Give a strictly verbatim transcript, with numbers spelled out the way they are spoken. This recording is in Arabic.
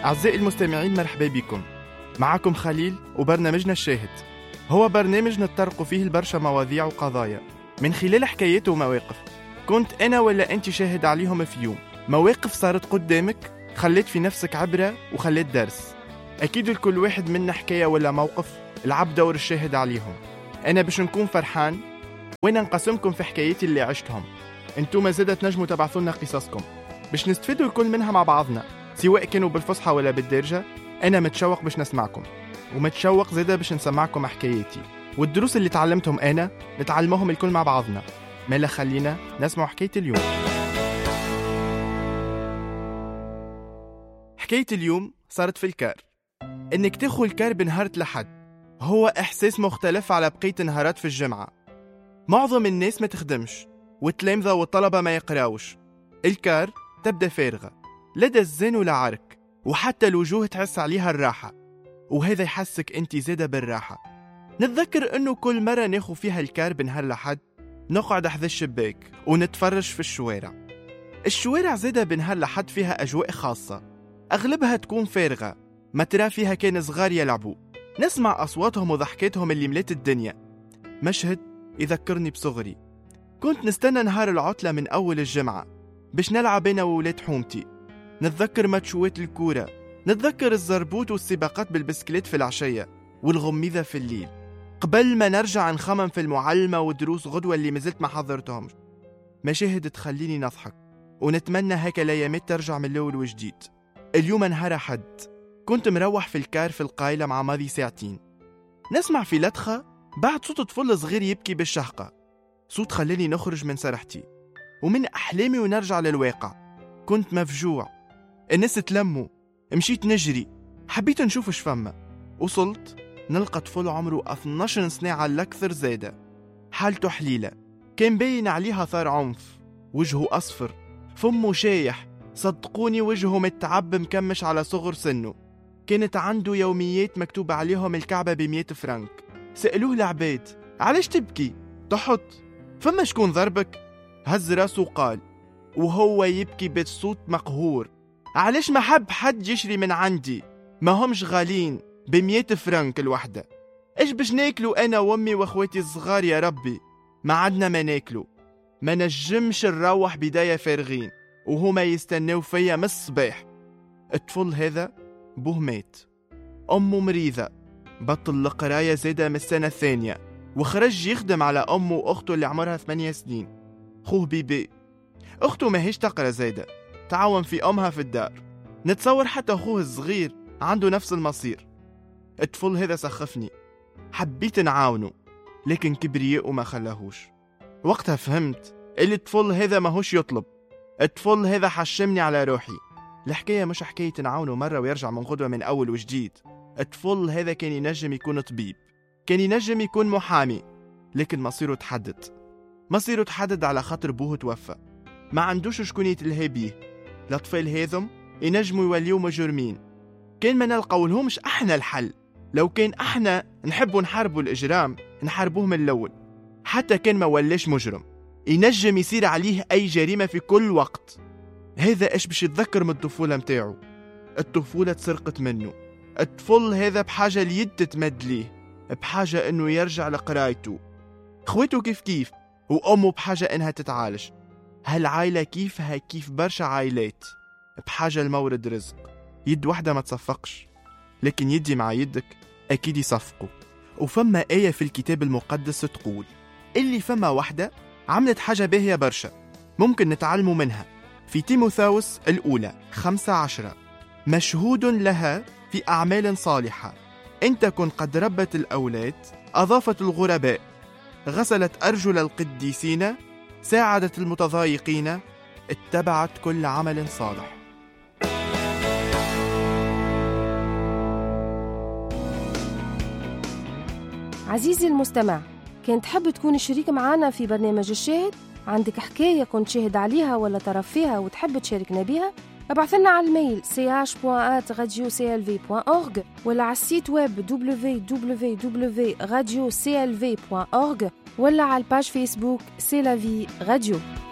أعزائي المستمعين، مرحبا بكم. معكم خليل وبرنامجنا الشاهد. هو برنامج نتطرق فيه البرشا مواضيع وقضايا من خلال حكايات ومواقف كنت أنا ولا أنت شاهد عليهم في يوم. مواقف صارت قدامك خلت في نفسك عبرة وخلت درس. أكيد لكل واحد منا حكاية ولا موقف لعب دور الشاهد عليهم. أنا باش نكون فرحان وين نقسمكم في حكاياتي اللي عشتهم. انتم زادة تنجموا تبعثوا لنا قصصكم باش نستفيدوا الكل منها مع بعضنا، سواء كانوا بالفصحى ولا بالدارجة. أنا متشوق باش نسمعكم، ومتشوق زادة باش نسمعكم حكاياتي والدروس اللي تعلمتهم أنا نتعلمهم الكل مع بعضنا. مالا خلينا نسمع حكاية اليوم. حكاية اليوم صارت في الكار. إنك تاخو الكار بنهار لحد هو إحساس مختلف على بقية نهارات في الجامعة. معظم الناس ما تخدمش والتلامذة والطلبة ما يقراوش. الكار تبدأ فارغة، لدى الزين ولا عرك، وحتى الوجوه تحس عليها الراحة، وهذا يحسك انت زادة بالراحة. نتذكر انه كل مرة ناخو فيها الكار بنهار لحد نقعد حذا الشباك ونتفرج في الشوارع. الشوارع زادة بنهار لحد فيها أجواء خاصة، أغلبها تكون فارغة، ما ترى فيها كان صغار يلعبوا. نسمع أصواتهم وضحكاتهم اللي ملات الدنيا. مشهد يذكرني بصغري. كنت نستنى نهار العطلة من أول الجمعة باش نلعب أنا وولاد حومتي. نتذكر ماتشوات الكورة، نتذكر الزربوت والسباقات بالبسكليت في العشية والغميذة في الليل، قبل ما نرجع نخمم في المعلمة ودروس غدوة اللي مازلت ما حضرتهمش. مشاهد تخليني نضحك ونتمنى هكا الأيامات ترجع من الأول وجديد. اليوم نهار حد كنت مروح في الكار في القايلة مع ماضي ساعتين. نسمع في لدخة بعد صوت طفل صغير يبكي بالشهقة. صوت خلاني نخرج من سرحتي ومن أحلامي ونرجع للواقع. كنت مفجوع. الناس تلموا، مشيت نجري، حبيت نشوف شفمة. وصلت نلقى طفل عمره اثناشر سنة على الأكثر زادة، حالته حليلة، كان باين عليها ثار عنف، وجهه أصفر، فمه شايح، صدقوني وجهه متعب مكمش على صغر سنه. كانت عنده يوميات مكتوب عليهم الكعبة بمية فرنك. سألوه العباد علاش تبكي؟ تحط فما شكون ضربك؟ هز راسه وقال وهو يبكي بصوت مقهور، علاش ما حب حد يشري من عندي؟ ما همش غالين بمية فرنك الوحدة. ايش باش ناكلوا انا وامي واخواتي الصغار يا ربي؟ ما عدنا ما ناكلوا، ما نجمش نروح بداية فارغين وهما يستنوا فيا من الصباح. الطفل هذا بوه مات، أمه مريضة، بطل القراية زادة من السنة الثانية وخرج يخدم على أمه وأخته اللي عمرها ثمانية سنين. خوه بيبي، أخته ماهيش تقرأ زادة، تعاون في أمها في الدار. نتصور حتى أخوه الصغير عنده نفس المصير. الطفل هذا سخفني، حبيت نعاونه لكن كبرياء وما خلاهوش. وقتها فهمت اللي الطفل هذا ماهوش يطلب، الطفل هذا حشمني على روحي. الحكاية مش حكاية نعاونه مرة ويرجع من غدوة من أول وجديد. الطفل هذا كان ينجم يكون طبيب، كان ينجم يكون محامي، لكن مصيره تحدد. مصيره تحدد على خاطر بوه توفى، ما عندوش شكون يتلهي بيه. الأطفال هذم ينجموا يوليوا مجرمين، كان ما نلقاولهمش احنا الحل. لو كان احنا نحبوا نحاربوا الإجرام نحاربوه من الأول. حتى كان ما ولاش مجرم ينجم يصير عليه أي جريمة في كل وقت. هذا إيش باش يتذكر من الطفولة متاعه؟ الطفولة تسرقت منه. الطفل هذا بحاجة اليد تتمد ليه، بحاجة إنه يرجع لقرايته. خويته كيف كيف، وأمه بحاجة إنها تتعالج. هالعائلة كيفها كيف برشا عائلات بحاجة لمورد رزق. يد واحدة ما تصفقش، لكن يدي مع يدك أكيد يصفقوا. وفما آية في الكتاب المقدس تقول اللي فما واحدة عملت حاجة باهية برشا ممكن نتعلموا منها. في تيموثاوس الأولى خمسة عشرة، مشهود لها في أعمال صالحة إن تكن قد ربت الأولاد، أضافت الغرباء، غسلت أرجل القديسين، ساعدت المتضايقين، اتبعت كل عمل صالح. عزيزي المستمع، كنت تحب تكون شريك معنا في برنامج الشاهد؟ عندك حكاية كنت شاهد عليها ولا طرف فيها وتحب تشاركنا بها؟ ابعث لنا على الميل سي اش بوان ات راديو سي ال في بوان اورغ ولا على السيت ويب دبليو دبليو دبليو دوت راديو سي ال في بوان اورغ ولا على الباج فيسبوك سي لا في راديو.